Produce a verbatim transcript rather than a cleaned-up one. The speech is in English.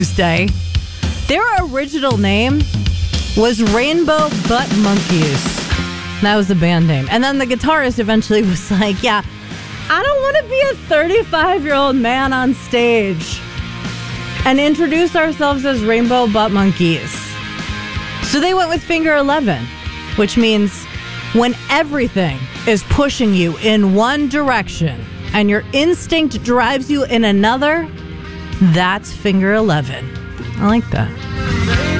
Tuesday. Their original name was Rainbow Butt Monkeys. That was the band name. And then the guitarist eventually was like, yeah, I don't want to be a thirty-five-year-old man on stage and introduce ourselves as Rainbow Butt Monkeys. So they went with Finger eleven, which means when everything is pushing you in one direction and your instinct drives you in another, that's Finger eleven. I like that.